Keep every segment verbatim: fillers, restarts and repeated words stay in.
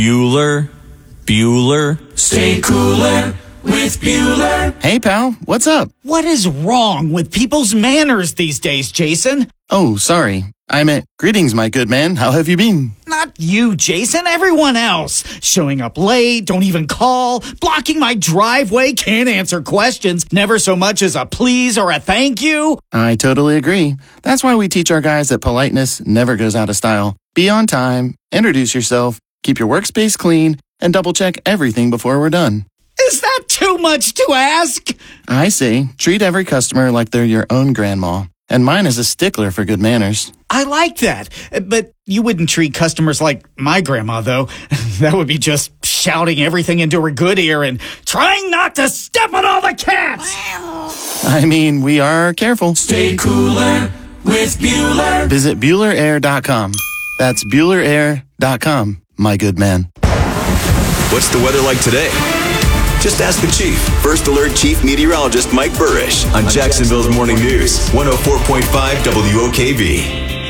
Bueller, Bueller, stay cooler with Bueller. Hey, pal, what's up? What is wrong with people's manners these days, Jason? Oh, sorry. I meant, greetings, my good man. How have you been? Not you, Jason. Everyone else. Showing up late, don't even call, blocking my driveway, can't answer questions, never so much as a please or a thank you. I totally agree. That's why we teach our guys that politeness never goes out of style. Be on time, introduce yourself, keep your workspace clean, and double-check everything before we're done. Is that too much to ask? I say, treat every customer like they're your own grandma. And mine is a stickler for good manners. I like that. But you wouldn't treat customers like my grandma, though. That would be just shouting everything into her good ear and trying not to step on all the cats. I mean, we are careful. Stay cooler with Bueller. Visit Bueller Air dot com. That's Bueller Air dot com, my good man. What's the weather like today? Just ask the Chief. First Alert Chief Meteorologist Mike Burrish on, on Jacksonville's, Jacksonville's Morning News, one oh four point five W O K V.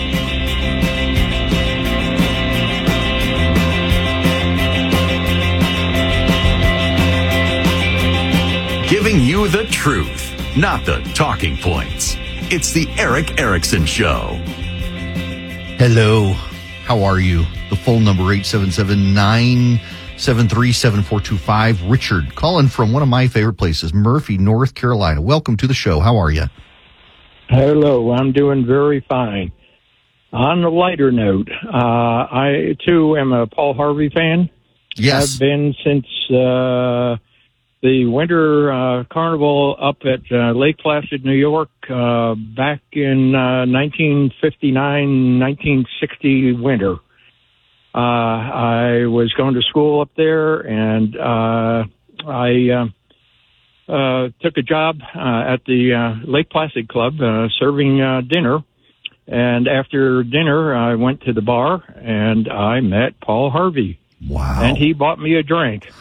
Giving you the truth, not the talking points. It's the Erick Erickson Show. Hello. How are you? The phone number eight seven seven, nine seven three, seven four two five. Richard calling from one of my favorite places, Murphy, North Carolina. Welcome to the show. How are you? Hello. I'm doing very fine. On a lighter note, uh, I too am a Paul Harvey fan. Yes. I've been since uh, the winter uh, carnival up at uh, Lake Placid, New York, uh, back in uh, nineteen fifty-nine, nineteen sixty winter. Uh, I was going to school up there, and uh, I uh, uh, took a job uh, at the uh, Lake Placid Club uh, serving uh, dinner. And after dinner, I went to the bar, and I met Paul Harvey. Wow. And he bought me a drink.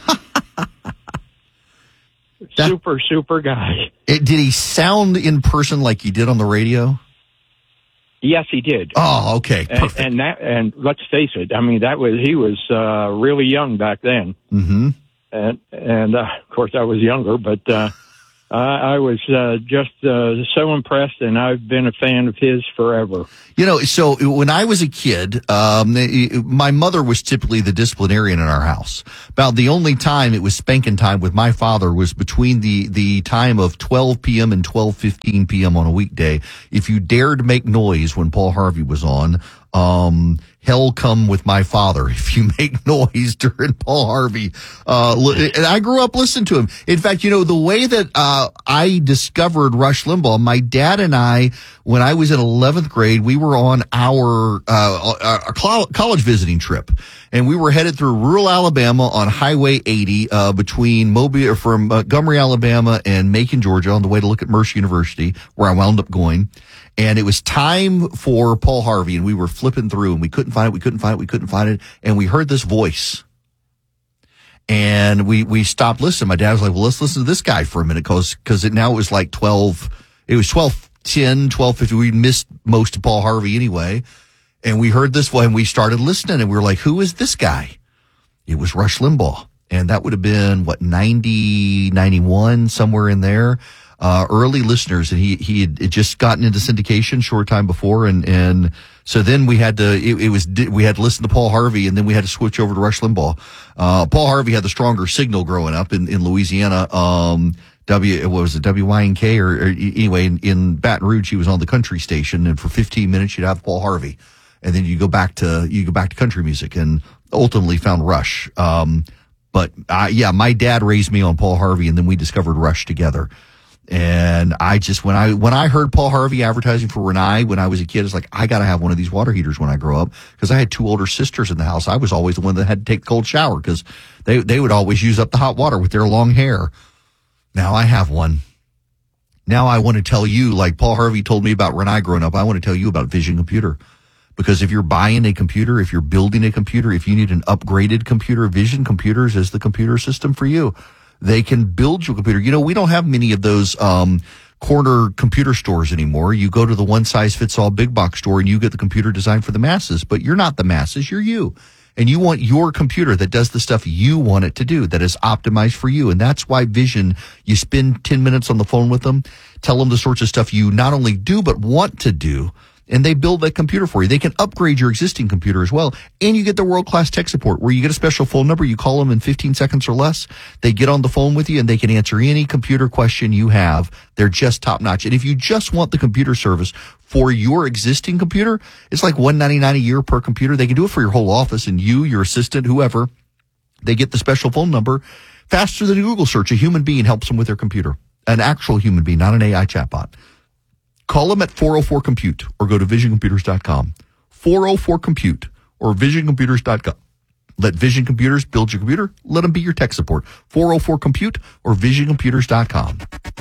That, super, super guy. It, did he sound in person like he did on the radio? Yes, he did. Oh, okay. Perfect. And, and that, and let's face it, I mean, that was, he was, uh, really young back then. Mm-hmm. And, and, uh, of course I was younger, but, uh, I, I was, uh, just, uh, so impressed, and I've been a fan of his forever. You know, so when I was a kid, um, my mother was typically the disciplinarian in our house. About the only time it was spanking time with my father was between the, the time of twelve p.m. and twelve fifteen p.m. on a weekday. If you dared make noise when Paul Harvey was on, um, hell come with my father if you make noise during Paul Harvey. Uh, and I grew up listening to him. In fact, you know, the way that, uh, I discovered Rush Limbaugh, my dad and I, when I was in eleventh grade, we were on our, uh, a college visiting trip, and we were headed through rural Alabama on Highway eighty, uh, between Mobile, from Montgomery, Alabama and Macon, Georgia, on the way to look at Mercer University, where I wound up going. And it was time for Paul Harvey, and we were flipping through, and we couldn't find it, we couldn't find it, we couldn't find it, and we heard this voice. And we, we stopped listening. My dad was like, well, let's listen to this guy for a minute, cause, cause it now it was like twelve, it was twelve ten, twelve fifty. We missed most of Paul Harvey anyway. And we heard this voice, and we started listening, and we were like, who is this guy? It was Rush Limbaugh. And that would have been, what, ninety, ninety-one, somewhere in there. Uh, early listeners, and he, he had just gotten into syndication short time before. And, and so then we had to, it, it was, we had to listen to Paul Harvey, and then we had to switch over to Rush Limbaugh. Uh, Paul Harvey had the stronger signal growing up in, in Louisiana. Um, W, what was it, W Y N K, or, or anyway, in, in Baton Rouge, he was on the country station, and for fifteen minutes, you'd have Paul Harvey. And then you go back to, you go back to country music, and ultimately found Rush. Um, but I, yeah, my dad raised me on Paul Harvey, and then we discovered Rush together. And I just, when I, when I heard Paul Harvey advertising for Rinnai when I was a kid, it's like, I gotta have one of these water heaters when I grow up. Cause I had two older sisters in the house. I was always the one that had to take the cold shower, cause they, they would always use up the hot water with their long hair. Now I have one. Now I want to tell you, like Paul Harvey told me about Rinnai growing up, I want to tell you about Vision Computer. Because if you're buying a computer, if you're building a computer, if you need an upgraded computer, Vision Computers is the computer system for you. They can build you a computer. You know, we don't have many of those um corner computer stores anymore. You go to the one size fits all big box store and you get the computer designed for the masses, but you're not the masses, you're you. And you want your computer that does the stuff you want it to do, that is optimized for you. And that's why Vision, you spend ten minutes on the phone with them, tell them the sorts of stuff you not only do, but want to do. And they build that computer for you. They can upgrade your existing computer as well. And you get the world-class tech support where you get a special phone number. You call them in fifteen seconds or less. They get on the phone with you and they can answer any computer question you have. They're just top-notch. And if you just want the computer service for your existing computer, it's like one hundred ninety-nine dollars a year per computer. They can do it for your whole office, and you, your assistant, whoever, they get the special phone number faster than a Google search. A human being helps them with their computer. An actual human being, not an A I chatbot. Call them at four oh four compute or go to vision computers dot com. four oh four compute or vision computers dot com. Let Vision Computers build your computer. Let them be your tech support. four oh four compute or vision computers dot com.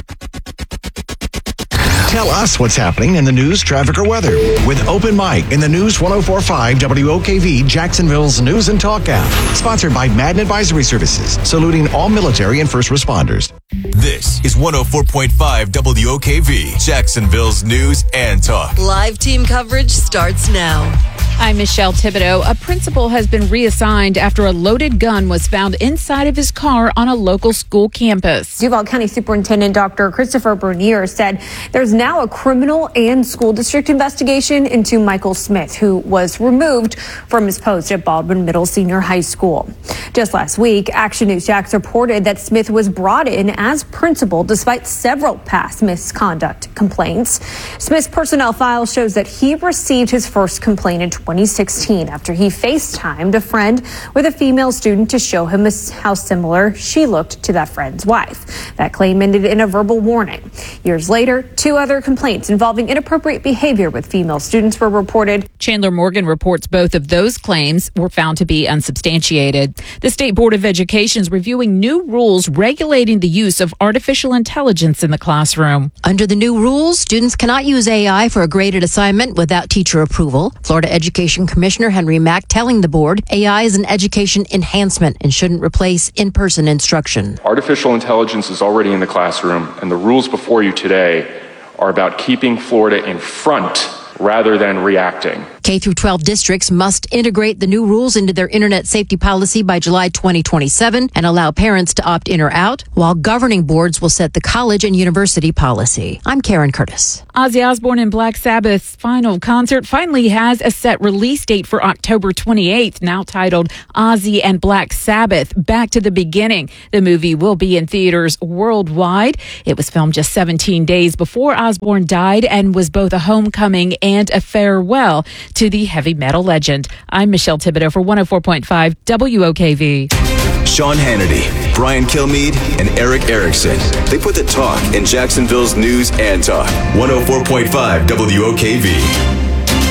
Tell us what's happening in the news, traffic, or weather with Open Mic in the News one oh four point five W O K V Jacksonville's News and Talk app. Sponsored by Madden Advisory Services, saluting all military and first responders. This is one oh four point five W O K V, Jacksonville's News and Talk. Live team coverage starts now. I'm Michelle Thibodeau. A principal has been reassigned after a loaded gun was found inside of his car on a local school campus. Duval County Superintendent Doctor Christopher Bernier said there's now a criminal and school district investigation into Michael Smith, who was removed from his post at Baldwin Middle Senior High School. Just last week, Action News Jax reported that Smith was brought in as principal despite several past misconduct complaints. Smith's personnel file shows that he received his first complaint in twenty sixteen after he FaceTimed a friend with a female student to show him how similar she looked to that friend's wife. That claim ended in a verbal warning. Years later, two other complaints involving inappropriate behavior with female students were reported. Chandler Morgan reports both of those claims were found to be unsubstantiated. The State Board of Education is reviewing new rules regulating the use of artificial intelligence in the classroom. Under the new rules, students cannot use A I for a graded assignment without teacher approval. Florida Education Commissioner Henry Mack telling the board A I is an education enhancement and shouldn't replace in-person instruction. Artificial intelligence is already in the classroom, and the rules before you today are about keeping Florida in front rather than reacting. K through twelve districts must integrate the new rules into their internet safety policy by July twenty twenty-seven and allow parents to opt in or out, while governing boards will set the college and university policy. I'm Karen Curtis. Ozzy Osbourne and Black Sabbath's final concert finally has a set release date for October twenty-eighth, now titled Ozzy and Black Sabbath, Back to the Beginning. The movie will be in theaters worldwide. It was filmed just seventeen days before Osbourne died and was both a homecoming and a farewell to the heavy metal legend. I'm Michelle Thibodeau for one oh four point five W O K V. Sean Hannity, Brian Kilmeade, and Eric Erickson. They put the talk in Jacksonville's News and Talk. one oh four point five W O K V.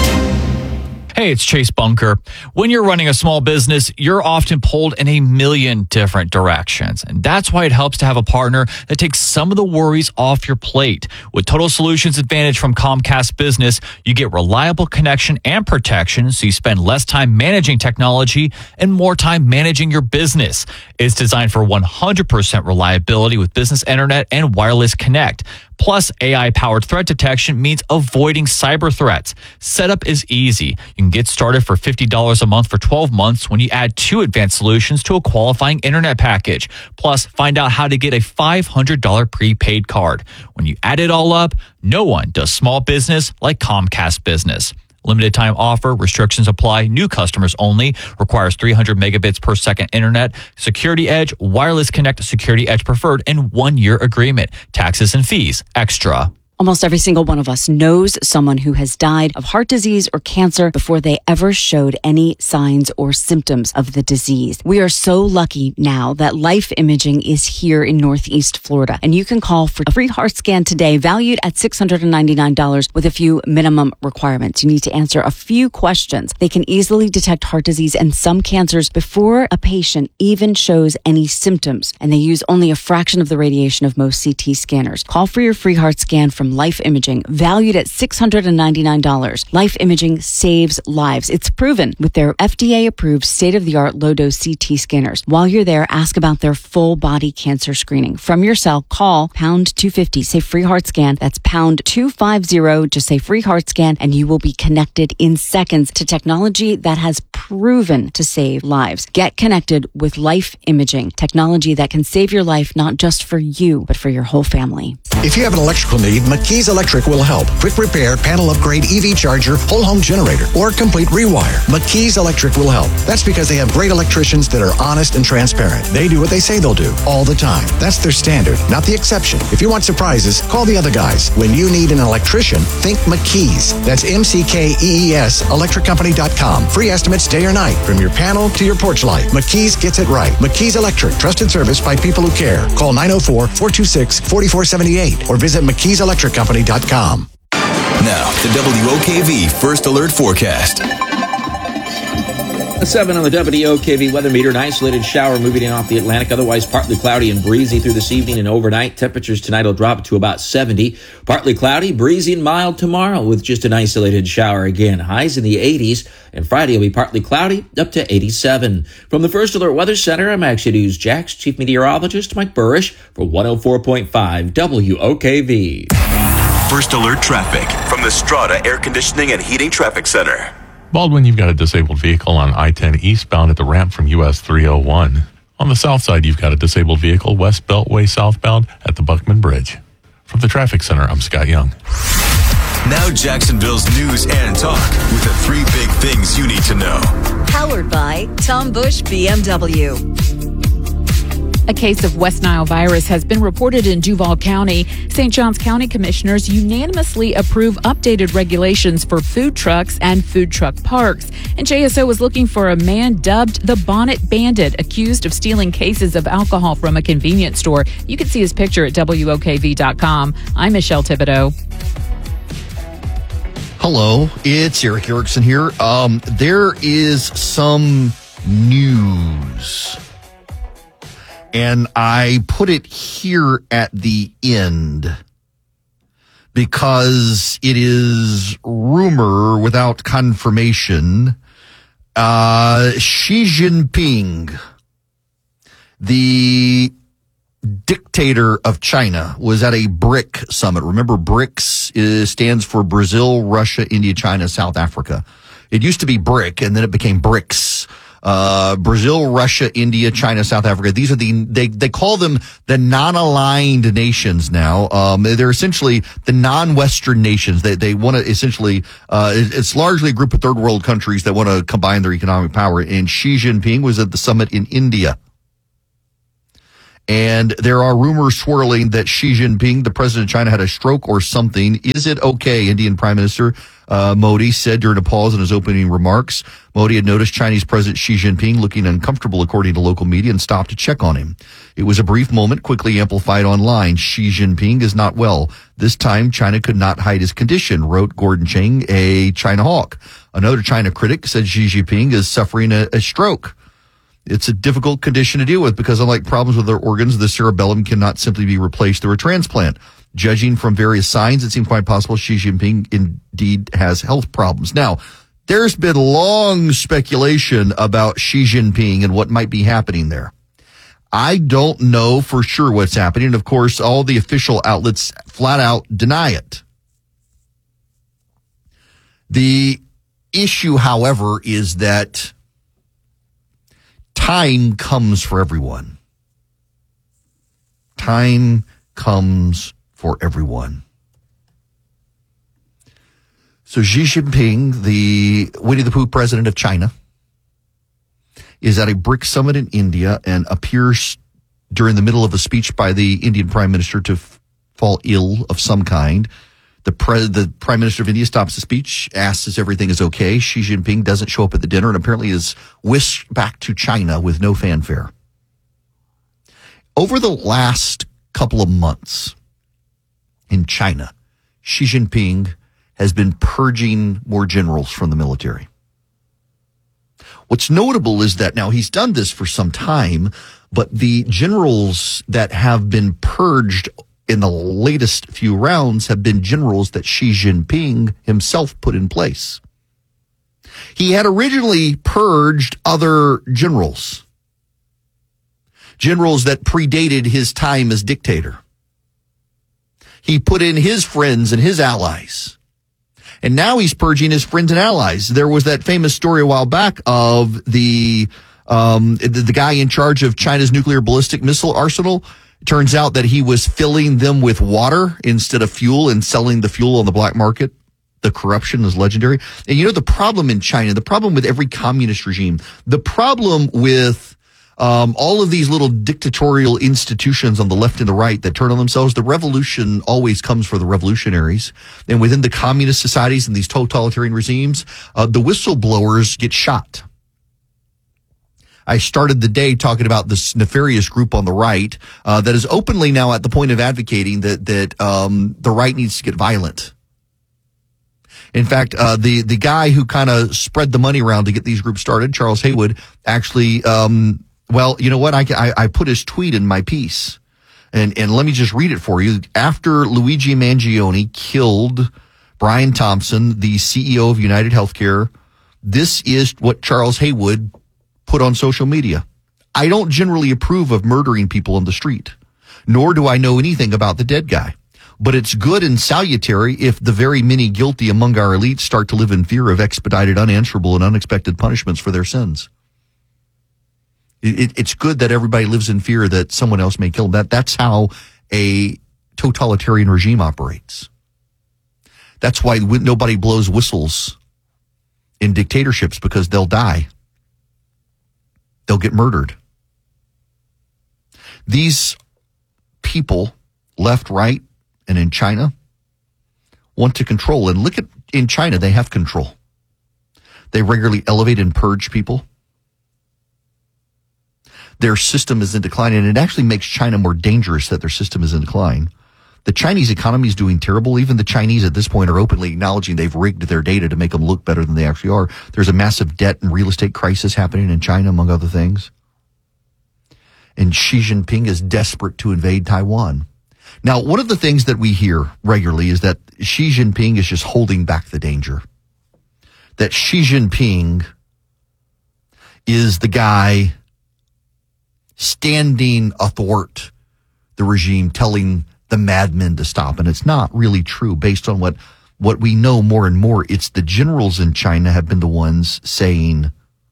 Hey, it's Chase Bunker. When you're running a small business, you're often pulled in a million different directions. And that's why it helps to have a partner that takes some of the worries off your plate. With Total Solutions Advantage from Comcast Business, you get reliable connection and protection, so you spend less time managing technology and more time managing your business. It's designed for one hundred percent reliability with business internet and wireless connect. Plus, A I-powered threat detection means avoiding cyber threats. Setup is easy. You can get started for fifty dollars a month for twelve months when you add two advanced solutions to a qualifying internet package. Plus, find out how to get a five hundred dollars prepaid card. When you add it all up, no one does small business like Comcast Business. Limited time offer. Restrictions apply. New customers only. Requires three hundred megabits per second internet. Security Edge, Wireless Connect, Security Edge Preferred, and one-year agreement. Taxes and fees extra. Almost every single one of us knows someone who has died of heart disease or cancer before they ever showed any signs or symptoms of the disease. We are so lucky now that Life Imaging is here in Northeast Florida, and you can call for a free heart scan today, valued at six hundred ninety-nine dollars with a few minimum requirements. You need to answer a few questions. They can easily detect heart disease and some cancers before a patient even shows any symptoms, and they use only a fraction of the radiation of most C T scanners. Call for your free heart scan from from Life Imaging, valued at six hundred ninety-nine dollars. Life Imaging saves lives. It's proven with their F D A-approved state-of-the-art low-dose C T scanners. While you're there, ask about their full-body cancer screening. From your cell, call pound two fifty, say free heart scan. That's pound two fifty, just say free heart scan, and you will be connected in seconds to technology that has proven to save lives. Get connected with Life Imaging, technology that can save your life not just for you, but for your whole family. If you have an electrical need, McKee's Electric will help. Quick repair, panel upgrade, E V charger, whole home generator, or complete rewire. McKee's Electric will help. That's because they have great electricians that are honest and transparent. They do what they say they'll do all the time. That's their standard, not the exception. If you want surprises, call the other guys. When you need an electrician, think McKee's. That's M C K E E S electric company dot com. Free estimates day or night, from your panel to your porch light. McKee's gets it right. McKee's Electric, trusted service by people who care. Call nine oh four, four two six, four four seven eight or visit McKee's electric company dot com. Now, the W O K V First Alert Forecast. A seven on the W O K V weather meter. An isolated shower moving in off the Atlantic. Otherwise, partly cloudy and breezy through this evening and overnight. Temperatures tonight will drop to about seventy. Partly cloudy, breezy, and mild tomorrow with just an isolated shower again. Highs in the eighties. And Friday will be partly cloudy, up to eighty-seven. From the First Alert Weather Center, I'm Action News Jax Chief Meteorologist Mike Burrish for one oh four point five W O K V. First Alert Traffic from the Strata Air Conditioning and Heating Traffic Center. Baldwin, you've got a disabled vehicle on I ten eastbound at the ramp from U S three oh one. On the south side, you've got a disabled vehicle west Beltway southbound at the Buckman Bridge. From the Traffic Center, I'm Scott Young. Now Jacksonville's news and talk with the three big things you need to know. Powered by Tom Bush B M W. A case of West Nile virus has been reported in Duval County. Saint Johns County commissioners unanimously approve updated regulations for food trucks and food truck parks. And J S O is looking for a man dubbed the Bonnet Bandit, accused of stealing cases of alcohol from a convenience store. You can see his picture at W O K V dot com. I'm Michelle Thibodeau. Hello, it's Eric Erickson here. Um, there is some news. And I put it here at the end because it is rumor without confirmation. Uh, Xi Jinping, the dictator of China, was at a BRIC summit. Remember, BRICS is, stands for Brazil, Russia, India, China, South Africa. It used to be BRIC, and then it became BRICS. Uh, Brazil, Russia, India, China, South Africa. These are the, they, they call them the non-aligned nations now. Um, they're essentially the non-Western nations. They, they want to essentially, uh, it's largely a group of third world countries that want to combine their economic power. And Xi Jinping was at the summit in India. And there are rumors swirling that Xi Jinping, the president of China, had a stroke or something. Is it okay? Indian Prime Minister uh, Modi said during a pause in his opening remarks. Modi had noticed Chinese President Xi Jinping looking uncomfortable, according to local media, and stopped to check on him. It was a brief moment, quickly amplified online. Xi Jinping is not well. This time, China could not hide his condition, wrote Gordon Chang, a China hawk. Another China critic said Xi Jinping is suffering a, a stroke. It's a difficult condition to deal with because, unlike problems with their organs, the cerebellum cannot simply be replaced through a transplant. Judging from various signs, it seems quite possible Xi Jinping indeed has health problems. Now, there's been long speculation about Xi Jinping and what might be happening there. I don't know for sure what's happening. And of course, all the official outlets flat out deny it. The issue, however, is that time comes for everyone. Time comes for everyone. So Xi Jinping, the Winnie the Pooh president of China, is at a BRIC summit in India and appears during the middle of a speech by the Indian prime minister to f- fall ill of some kind. The, pre- the prime minister of India stops the speech, asks if everything is okay. Xi Jinping doesn't show up at the dinner and apparently is whisked back to China with no fanfare. Over the last couple of months in China, Xi Jinping has been purging more generals from the military. What's notable is that now he's done this for some time, but the generals that have been purged in the latest few rounds have been generals that Xi Jinping himself put in place. He had originally purged other generals, generals that predated his time as dictator. He put in his friends and his allies. And now he's purging his friends and allies. There was that famous story a while back of the um, the, the guy in charge of China's nuclear ballistic missile arsenal. It turns out that he was filling them with water instead of fuel and selling the fuel on the black market. The corruption is legendary. And you know the problem in China, the problem with every communist regime, the problem with um, all of these little dictatorial institutions on the left and the right that turn on themselves, the revolution always comes for the revolutionaries. And within the communist societies and these totalitarian regimes, uh, the whistleblowers get shot. I started the day talking about this nefarious group on the right uh, that is openly now at the point of advocating that that um, the right needs to get violent. In fact, uh, the the guy who kind of spread the money around to get these groups started, Charles Haywood, actually, um, well, you know what? I, I I put his tweet in my piece, and and let me just read it for you. After Luigi Mangione killed Brian Thompson, the C E O of United Healthcare, this is what Charles Haywood put on social media. I don't generally approve of murdering people on the street, nor do I know anything about the dead guy. But it's good and salutary if the very many guilty among our elites start to live in fear of expedited, unanswerable, and unexpected punishments for their sins. It, it, it's good that everybody lives in fear that someone else may kill them. That, that's how a totalitarian regime operates. That's why nobody blows whistles in dictatorships, because they'll die. They'll get murdered. These people, left, right, and in China, want to control. And look at, in China, they have control. They regularly elevate and purge people. Their system is in decline, and it actually makes China more dangerous that their system is in decline. The Chinese economy is doing terrible. Even the Chinese at this point are openly acknowledging they've rigged their data to make them look better than they actually are. There's a massive debt and real estate crisis happening in China, among other things. And Xi Jinping is desperate to invade Taiwan. Now, one of the things that we hear regularly is that Xi Jinping is just holding back the danger. That Xi Jinping is the guy standing athwart the regime, telling the madmen to stop. And it's not really true based on what, what we know more and more. It's the generals in China have been the ones saying,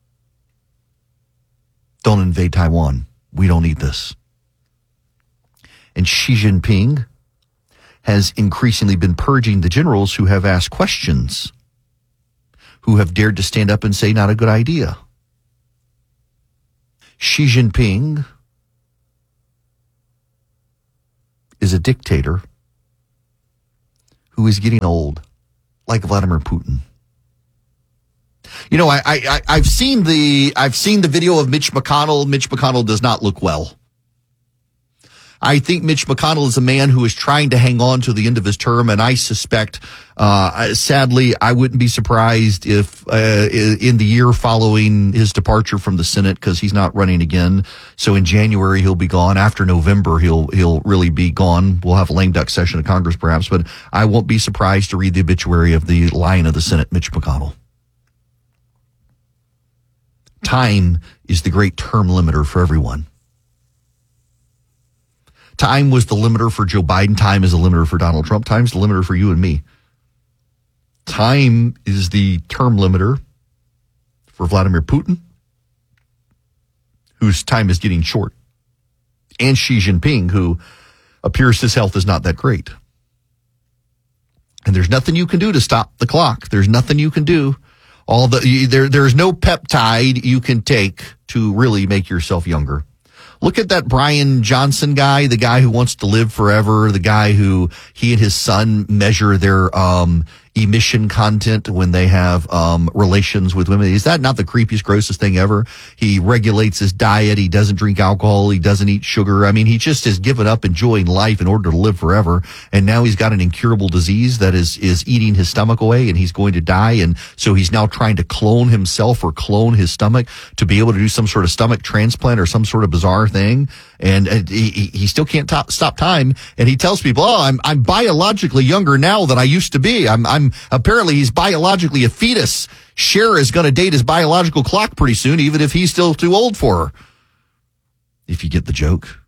don't invade Taiwan. We don't need this. And Xi Jinping has increasingly been purging the generals who have asked questions, who have dared to stand up and say, not a good idea. Xi Jinping is a dictator who is getting old, like Vladimir Putin. You know, I, I, I've seen the, I've seen the video of Mitch McConnell. Mitch McConnell does not look well. I think Mitch McConnell is a man who is trying to hang on to the end of his term, and I suspect, uh, sadly, I wouldn't be surprised if uh, in the year following his departure from the Senate, because he's not running again. So in January he'll be gone. After November he'll he'll really be gone. We'll have a lame duck session of Congress perhaps, but I won't be surprised to read the obituary of the Lion of the Senate, Mitch McConnell. Time is the great term limiter for everyone. Time was the limiter for Joe Biden. Time is the limiter for Donald Trump. Time's the limiter for you and me. Time is the term limiter for Vladimir Putin, whose time is getting short, and Xi Jinping, who appears his health is not that great. And there's nothing you can do to stop the clock. There's nothing you can do. All the there, there's no peptide you can take to really make yourself younger. Look at that Brian Johnson guy, the guy who wants to live forever, the guy who he and his son measure their um, emission content when they have um, relations with women. Is that not the creepiest, grossest thing ever? He regulates his diet. He doesn't drink alcohol. He doesn't eat sugar. I mean, he just has given up enjoying life in order to live forever. And now he's got an incurable disease that is, is eating his stomach away, and he's going to die. And so he's now trying to clone himself or clone his stomach to be able to do some sort of stomach transplant or some sort of bizarre thing. And uh, he, he still can't top, stop time. And he tells people, oh, I'm, I'm biologically younger now than I used to be. I'm, I'm, apparently he's biologically a fetus. Cher is going to date his biological clock pretty soon, even if he's still too old for her. If you get the joke.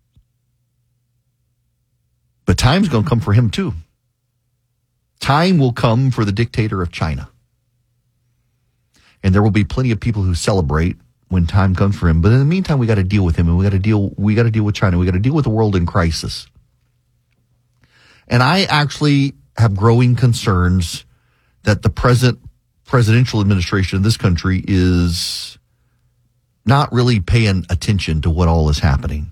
But time's going to come for him too. Time will come for the dictator of China. And there will be plenty of people who celebrate when time comes for him. But in the meantime, we got to deal with him, and we got to deal, we got to deal with China. We got to deal with the world in crisis. And I actually have growing concerns that the present presidential administration of this country is not really paying attention to what all is happening.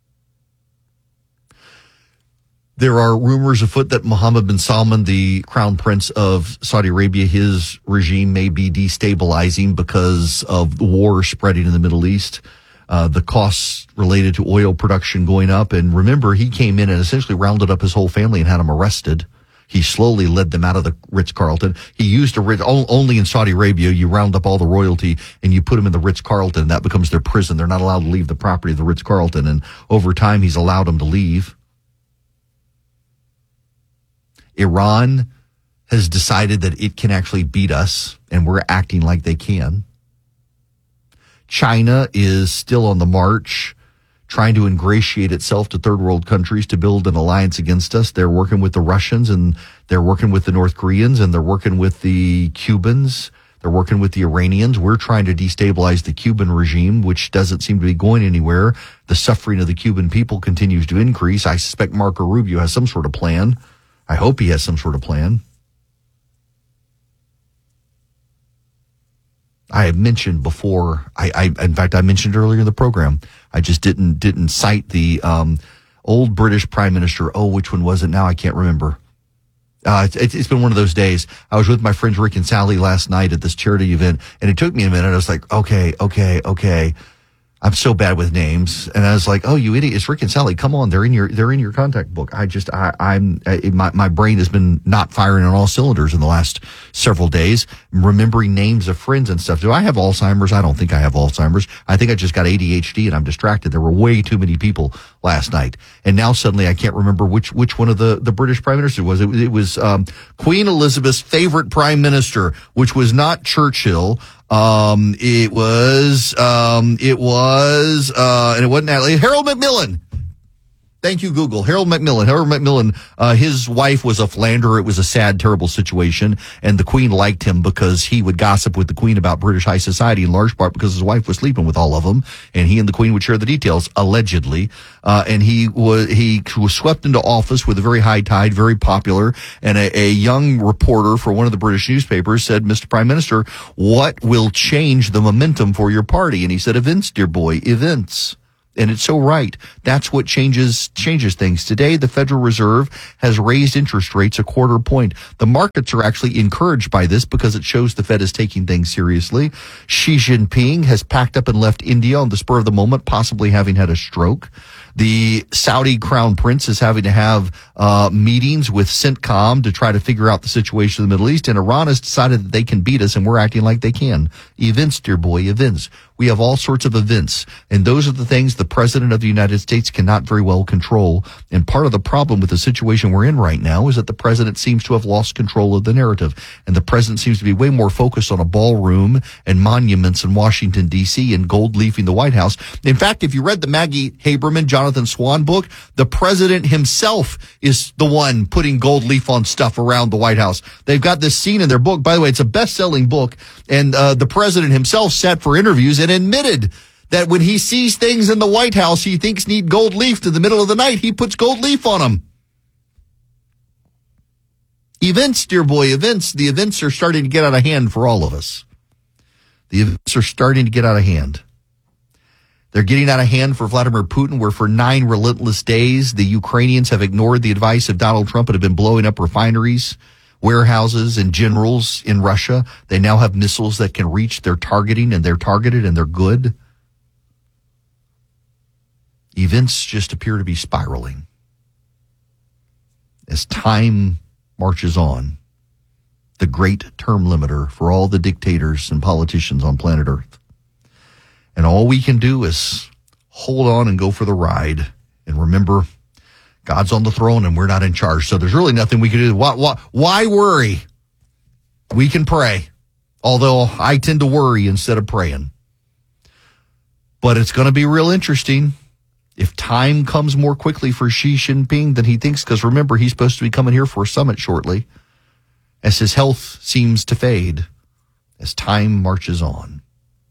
There are rumors afoot that Mohammed bin Salman, the crown prince of Saudi Arabia, his regime may be destabilizing because of the war spreading in the Middle East, uh, the costs related to oil production going up. And remember, he came in and essentially rounded up his whole family and had them arrested. He slowly led them out of the Ritz-Carlton. He used a Ritz, only in Saudi Arabia, you round up all the royalty and you put them in the Ritz-Carlton, and that becomes their prison. They're not allowed to leave the property of the Ritz-Carlton. And over time, he's allowed them to leave. Iran has decided that it can actually beat us, and we're acting like they can. China is still on the march, trying to ingratiate itself to third world countries to build an alliance against us. They're working with the Russians, and they're working with the North Koreans, and they're working with the Cubans. They're working with the Iranians. We're trying to destabilize the Cuban regime, which doesn't seem to be going anywhere. The suffering of the Cuban people continues to increase. I suspect Marco Rubio has some sort of plan. I hope he has some sort of plan. I have mentioned before, I, I in fact, I mentioned earlier in the program, I just didn't didn't cite the um, old British Prime Minister. Oh, which one was it now? I can't remember. Uh, it's, it's been one of those days. I was with my friends Rick and Sally last night at this charity event, and it took me a minute. I was like, okay, okay, okay. I'm so bad with names. And I was like, oh, you idiot. It's Rick and Sally. Come on. They're in your, they're in your contact book. I just, I, I'm, I, my, my brain has been not firing on all cylinders in the last several days, remembering names of friends and stuff. Do I have Alzheimer's? I don't think I have Alzheimer's. I think I just got A D H D and I'm distracted. There were way too many people last night. And now suddenly I can't remember which, which one of the, the British prime ministers was. It, it was, um, Queen Elizabeth's favorite prime minister, which was not Churchill. Um, it was, um, it was, uh, and it wasn't Natalie, Harold Macmillan. Thank you, Google. Harold Macmillan. Harold Macmillan, uh, his wife was a philanderer. It was a sad, terrible situation. And the Queen liked him because he would gossip with the Queen about British high society, in large part because his wife was sleeping with all of them. And he and the Queen would share the details, allegedly. Uh, and he was, he was swept into office with a very high tide, very popular. And a, a young reporter for one of the British newspapers said, Mister Prime Minister, what will change the momentum for your party? And he said, events, dear boy, events. And it's so right. That's what changes changes things. Today, the Federal Reserve has raised interest rates a quarter point. The markets are actually encouraged by this because it shows the Fed is taking things seriously. Xi Jinping has packed up and left India on the spur of the moment, possibly having had a stroke. The Saudi crown prince is having to have uh meetings with CENTCOM to try to figure out the situation in the Middle East. And Iran has decided that they can beat us, and we're acting like they can. Events, dear boy, events. We have all sorts of events, and those are the things the president of the United States cannot very well control. And part of the problem with the situation we're in right now is that the president seems to have lost control of the narrative, and the president seems to be way more focused on a ballroom and monuments in Washington, D C and gold leafing the White House. In fact, if you read the Maggie Haberman, Jonathan Swan book, the president himself is the one putting gold leaf on stuff around the White House. They've got this scene in their book. By the way, it's a best-selling book, and uh, the president himself sat for interviews and admitted that when he sees things in the White House he thinks need gold leaf in the middle of the night, he puts gold leaf on them. Events, dear boy, events. The events are starting to get out of hand for all of us. The events are starting to get out of hand. They're getting out of hand for Vladimir Putin, where for nine relentless days, the Ukrainians have ignored the advice of Donald Trump and have been blowing up refineries warehouses and generals in Russia. They now have missiles that can reach their targeting, and they're targeted and they're good. Events just appear to be spiraling as time marches on. The great term limiter for all the dictators and politicians on planet Earth. And all we can do is hold on and go for the ride. And remember, God's on the throne and we're not in charge. So there's really nothing we can do. Why, why, why worry? We can pray. Although I tend to worry instead of praying. But it's going to be real interesting if time comes more quickly for Xi Jinping than he thinks. Because remember, he's supposed to be coming here for a summit shortly, as his health seems to fade as time marches on.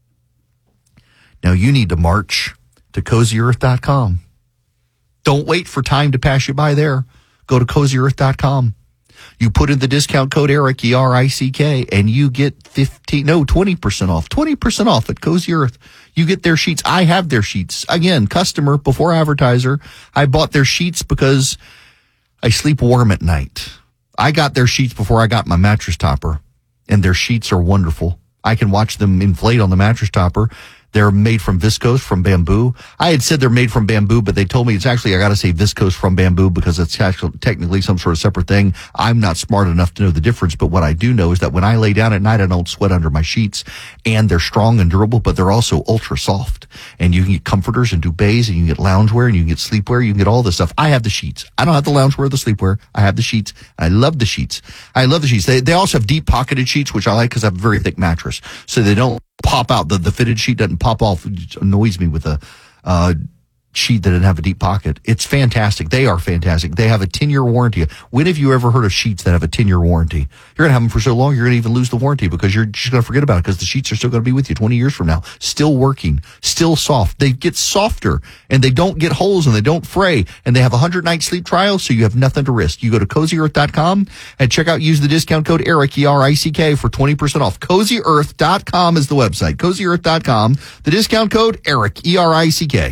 Now you need to march to cozy earth dot com. Don't wait for time to pass you by there. Go to cozy earth dot com. You put in the discount code ERIC, E R I C K, and you get fifteen, no, twenty percent off. twenty percent off at Cozy Earth. You get their sheets. I have their sheets. Again, customer before advertiser. I bought their sheets because I sleep warm at night. I got their sheets before I got my mattress topper, and their sheets are wonderful. I can watch them inflate on the mattress topper. They're made from viscose, from bamboo. I had said they're made from bamboo, but they told me it's actually, I got to say viscose from bamboo because it's actually technically some sort of separate thing. I'm not smart enough to know the difference, but what I do know is that when I lay down at night, I don't sweat under my sheets, and they're strong and durable, but they're also ultra soft. And you can get comforters and duvets, and you can get loungewear, and you can get sleepwear, you can get all this stuff. I have the sheets. I don't have the loungewear or the sleepwear. I have the sheets. I love the sheets. I love the sheets. They, they also have deep pocketed sheets, which I like because I have a very thick mattress, so they don't pop out. The, the fitted sheet doesn't pop off. It annoys me with a uh, sheet that didn't have a deep pocket. It's fantastic. They are fantastic. They have a ten-year warranty. When have you ever heard of sheets that have a ten-year warranty? You're going to have them for so long, you're going to even lose the warranty because you're just going to forget about it because the sheets are still going to be with you twenty years from now. Still working. Still soft. They get softer, and they don't get holes, and they don't fray, and they have a one hundred night sleep trial, so you have nothing to risk. You go to cozy earth dot com and check out, use the discount code ERIC, E R I C K, for twenty percent off. cozy earth dot com is the website. cozy earth dot com. The discount code ERIC, E R I C K.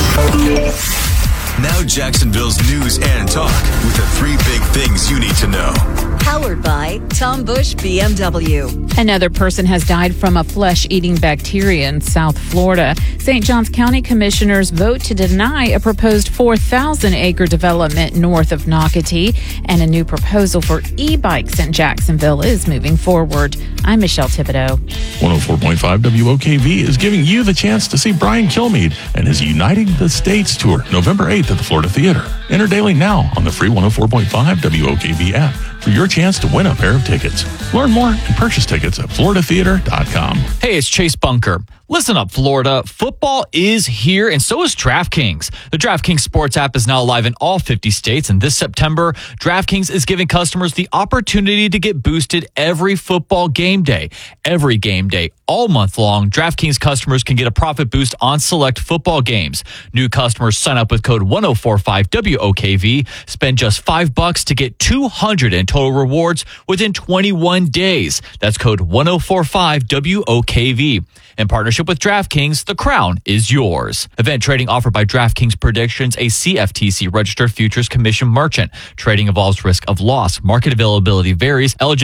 Now Jacksonville's news and talk with the three big things you need to know. Powered by Tom Bush B M W. Another person has died from a flesh-eating bacteria in South Florida. Saint Johns County commissioners vote to deny a proposed four thousand acre development north of Nocatee, and a new proposal for e-bikes in Jacksonville is moving forward. I'm Michelle Thibodeau. one oh four point five W O K V is giving you the chance to see Brian Kilmeade and his Uniting the States tour November eighth at the Florida Theater. Enter daily now on the free one oh four point five W O K V app for your chance to win a pair of tickets. Learn more and purchase tickets at florida theater dot com. Hey, it's Chase Bunker. Listen up, Florida. Football is here, and so is DraftKings. The DraftKings Sports app is now live in all fifty states, and this September, DraftKings is giving customers the opportunity to get boosted every football game day. Every game day, all month long, DraftKings customers can get a profit boost on select football games. New customers sign up with code one oh four five W O K V, spend just five bucks to get two hundred in total rewards within twenty-one days. That's code one oh four five W O K V. In partnership with DraftKings, the crown is yours. Event trading offered by DraftKings Predictions, a C F T C registered futures commission merchant. Trading involves risk of loss. Market availability varies. Eligibility